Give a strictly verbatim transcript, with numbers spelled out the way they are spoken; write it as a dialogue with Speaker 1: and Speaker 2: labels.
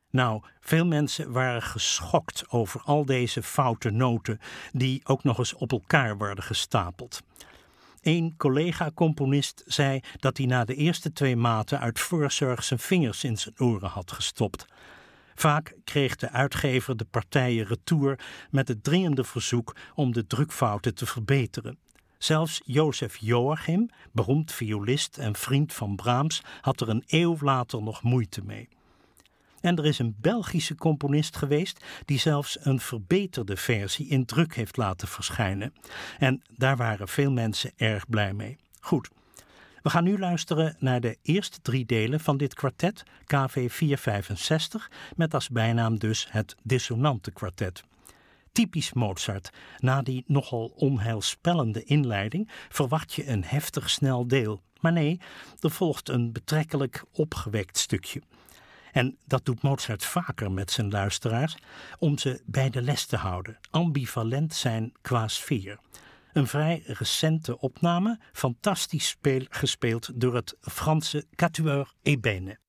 Speaker 1: Nou, veel mensen waren geschokt over al deze foute noten die ook nog eens op elkaar worden gestapeld. Eén collega-componist zei dat hij na de eerste twee maten uit voorzorg zijn vingers in zijn oren had gestopt. Vaak kreeg de uitgever de partijen retour met het dringende verzoek om de drukfouten te verbeteren. Zelfs Jozef Joachim, beroemd violist en vriend van Brahms, had er een eeuw later nog moeite mee. En er is een Belgische componist geweest die zelfs een verbeterde versie in druk heeft laten verschijnen. En daar waren veel mensen erg blij mee. Goed, we gaan nu luisteren naar de eerste drie delen van dit kwartet, K V vierhonderdvijfenzestig, met als bijnaam dus het dissonante kwartet. Typisch Mozart, na die nogal onheilspellende inleiding verwacht je een heftig snel deel. Maar nee, er volgt een betrekkelijk opgewekt stukje. En dat doet Mozart vaker met zijn luisteraars, om ze bij de les te houden, ambivalent zijn qua sfeer. Een vrij recente opname, fantastisch speel, gespeeld door het Franse Quatuor Ébène.